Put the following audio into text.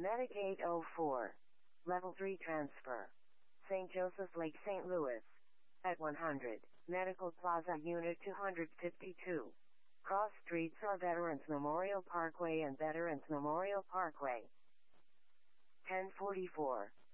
Medicaid 04. Level 3 transfer. St. Joseph Lake, St. Louis. At 100. Medical Plaza Unit 252. Cross streets are Veterans Memorial Parkway and Veterans Memorial Parkway. 1044.